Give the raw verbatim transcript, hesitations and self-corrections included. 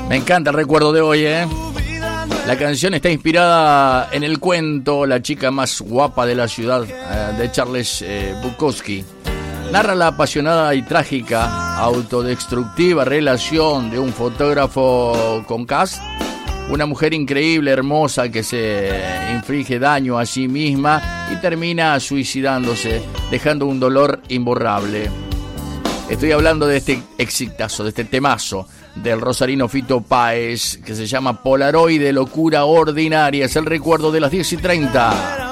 Me encanta el recuerdo de hoy, ¿eh? La canción está inspirada en el cuento La chica más guapa de la ciudad, eh, de Charles eh, Bukowski. Narra la apasionada y trágica, autodestructiva relación de un fotógrafo con Cass, una mujer increíble, hermosa, que se inflige daño a sí misma y termina suicidándose, dejando un dolor imborrable. Estoy hablando de este exitazo, de este temazo del rosarino Fito Páez, que se llama Polaroid de locura ordinaria. Es el recuerdo de las diez y treinta.